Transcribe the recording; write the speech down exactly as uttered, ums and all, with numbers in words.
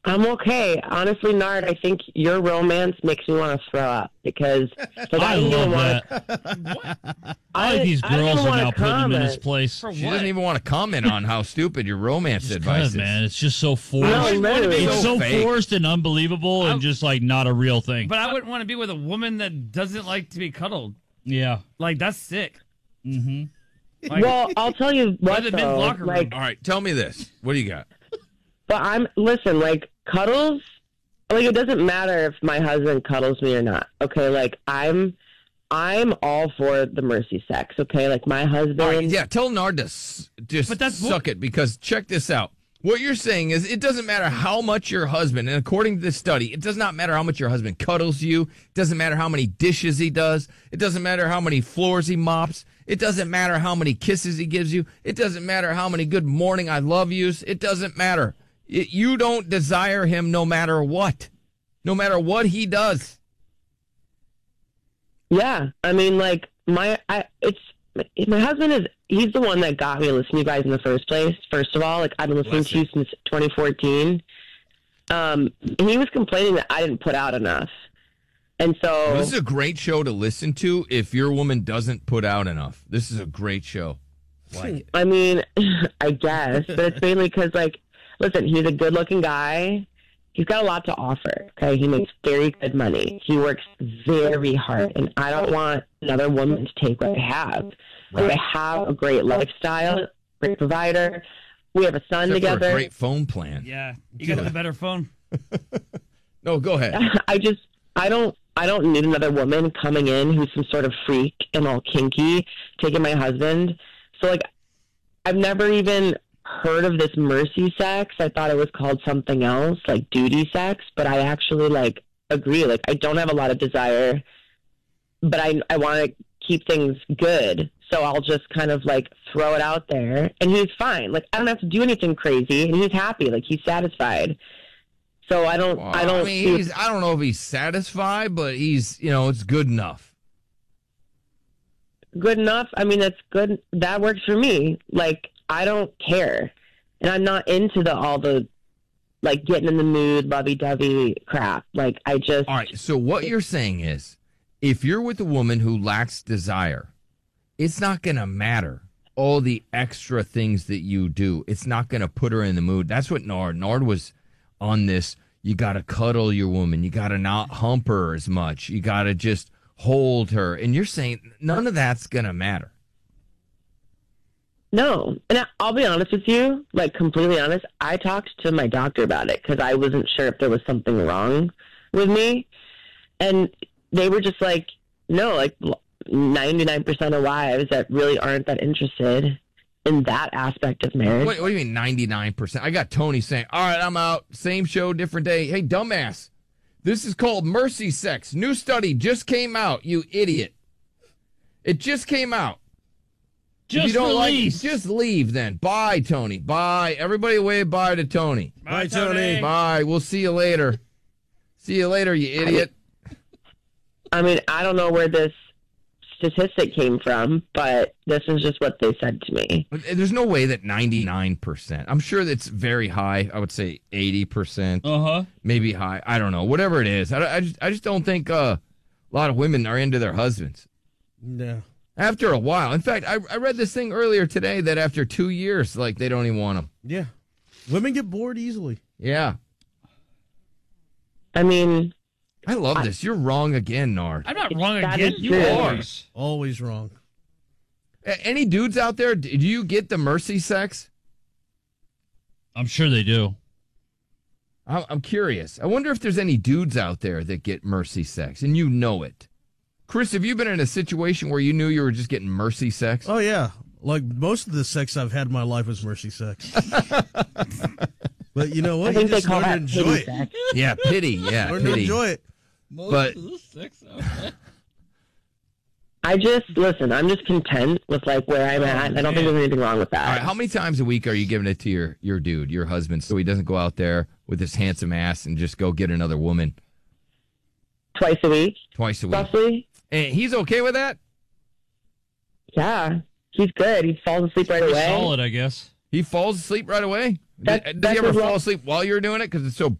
I'm okay. Honestly, Nard, I think your romance makes me want to throw up because like, I, I didn't love even that. want I like these I didn't girls even are wanna now putting him in his comment. place. For She what? doesn't even want to comment on how stupid your romance advice is. Good, man. It's just so forced. No, wouldn't wanna literally. be It's so so fake. forced and unbelievable and I- just like not a real thing. But I wouldn't want to be with a woman that doesn't like to be cuddled. yeah. Like, that's sick. Mm-hmm. Like, Well, I'll tell you what, Rather than though, locker room. like, All right, tell me this. What do you got? but I'm listen, like cuddles. Like it doesn't matter if my husband cuddles me or not. Okay, like I'm, I'm all for the mercy sex. Okay, like my husband. All right, yeah, tell Nard to s- just But that's suck it because check this out. What you're saying is it doesn't matter how much your husband, and according to this study, it does not matter how much your husband cuddles you. It doesn't matter how many dishes he does. It doesn't matter how many floors he mops. It doesn't matter how many kisses he gives you. It doesn't matter how many good morning I love yous. It doesn't matter. It, you don't desire him no matter what. No matter what he does. Yeah, I mean, like my, I, it's my husband is. He's the one that got me to listen to you guys in the first place. First of all, like I've been listening Bless to you since twenty fourteen. Um, and he was complaining that I didn't put out enough, and so Well, this is a great show to listen to if your woman doesn't put out enough. This is a great show. Like it. I mean, I guess, but it's mainly because, like, listen, he's a good-looking guy. He's got a lot to offer. Okay, he makes very good money. He works very hard, and I don't want another woman to take what I have. Like, I have a great lifestyle, great provider. We have a son Except for together. a great phone plan. yeah, you got the better phone. No, go ahead. I just, I don't, I don't need another woman coming in who's some sort of freak and all kinky, taking my husband. So, like, I've never even heard of this mercy sex. I thought it was called something else, like duty sex, but I actually, like, agree. Like, I don't have a lot of desire, but I, I want to keep things good. So I'll just kind of, like, throw it out there. And he's fine. Like, I don't have to do anything crazy, and he's happy. Like, he's satisfied. So I don't, Well, I don't I mean, see- he's, I don't know if he's satisfied, but he's, you know, it's good enough. good enough. I mean, that's good. That works for me. Like, I don't care. And I'm not into the all the, like, getting in the mood, lovey-dovey crap. Like, I just... All right, so what you're saying is if you're with a woman who lacks desire, it's not going to matter all the extra things that you do. It's not going to put her in the mood. That's what Nard. Nard was on this. You got to cuddle your woman. You got to not hump her as much. You got to just hold her. And you're saying none of that's going to matter. No. And I- I'll be honest with you, like, completely honest. I talked to my doctor about it because I wasn't sure if there was something wrong with me. And they were just like, no, like, ninety-nine percent of wives that really aren't that interested in that aspect of marriage. What, what do you mean ninety-nine percent? I got Tony saying, all right, I'm out. Same show, different day. Hey, dumbass. This is called mercy sex. New study just came out, you idiot. It just came out. Just if you don't released. like it, just leave then. Bye, Tony. Bye. Everybody wave bye to Tony. Bye, Tony. Bye. We'll see you later. See you later, you idiot. I mean, I don't know where this statistic came from, but this is just what they said to me. There's no way that ninety-nine percent. I'm sure that's very high. I would say eighty percent. Uh-huh. Maybe high. I don't know. Whatever it is. I, I, just, I just don't think uh, a lot of women are into their husbands. No. After a while. In fact, I, I read this thing earlier today that after two years, like, they don't even want them. Yeah. Women get bored easily. Yeah. I mean, I love this. You're wrong again, Nard. I'm not wrong That again. is You true. are. Always wrong. A- Any dudes out there, do you get the mercy sex? I'm sure they do. I- I'm curious. I wonder if there's any dudes out there that get mercy sex, and you know it. Chris, have you been in a situation where you knew you were just getting mercy sex? Oh, yeah. Like, most of the sex I've had in my life was mercy sex. But you know what? I think you they just call learn to that enjoy pity it. sex. Yeah, pity. Yeah, Learn to pity. enjoy it. But I just, listen, I'm just content with, like, where I'm at. I don't think there's anything wrong with that. all right, how many times a week are you giving it to your, your dude, your husband, so he doesn't go out there with his handsome ass and just go get another woman Twice a week, twice a week? roughly? And he's okay with that? Yeah. He's good. He falls asleep right Pretty away. solid, I guess. He falls asleep right away? That's- Does that's he ever his fall lo- asleep while you're doing it because it's so